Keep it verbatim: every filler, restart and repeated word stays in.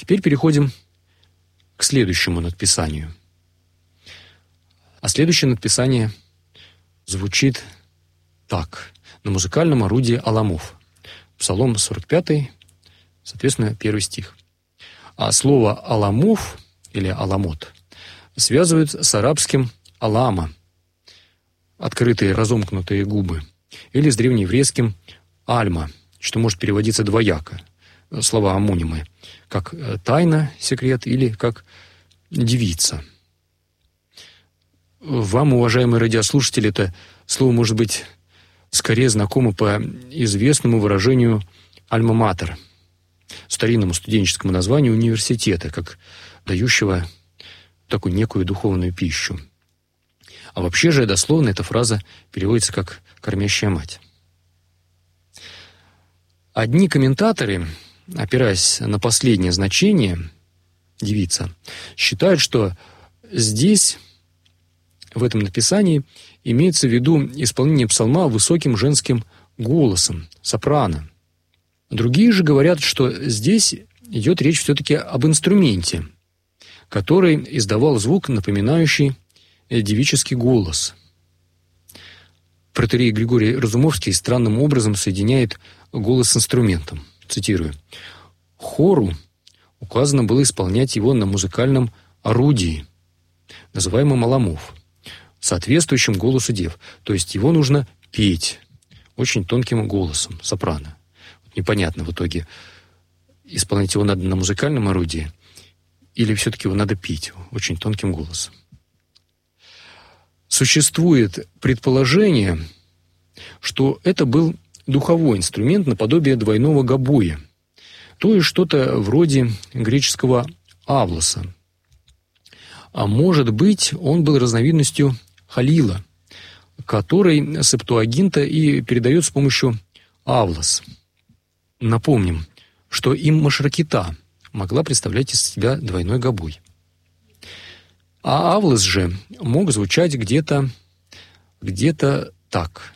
Теперь переходим к следующему надписанию. А следующее надписание звучит так. На музыкальном орудии аламов. Псалом сорок пятый, соответственно, первый стих. А слово «аламов» или «аламот» связывают с арабским «алама» — открытые разомкнутые губы, или с древнееврейским «альма», что может переводиться двояко, слова амонимы, как «тайна», «секрет» или как «девица». Вам, уважаемые радиослушатели, это слово может быть скорее знакомо по известному выражению «альма-матер», старинному студенческому названию университета, как дающего такую некую духовную пищу. А вообще же дословно эта фраза переводится как «кормящая мать». Одни комментаторы, опираясь на последнее значение «девица», считают, что здесь, в этом написании, имеется в виду исполнение псалма высоким женским голосом, сопрано. Другие же говорят, что здесь идет речь все-таки об инструменте, который издавал звук, напоминающий девический голос. Протоиерей Григорий Разумовский странным образом соединяет голос с инструментом. Цитирую. «Хору указано было исполнять его на музыкальном орудии, называемом аламов, соответствующем голосу дев. То есть его нужно петь очень тонким голосом, сопрано. Непонятно в итоге, исполнять его надо на музыкальном орудии или все-таки его надо петь очень тонким голосом. Существует предположение, что это был духовой инструмент наподобие двойного гобоя, то есть что-то вроде греческого авлоса. А может быть, он был разновидностью халила, который Септуагинта и передает с помощью авлос. Напомним, что и Машракита могла представлять из себя двойной гобой. А авлос же мог звучать где-то где-то так.